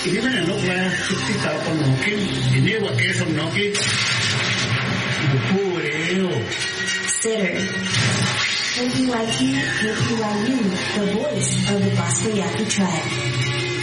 Ini kan yang nukla kita tahu penukin ini wakil penukin buku leo. Sitter. KPYQ, KPYU, the voice of the Gospel Yaqui tribe.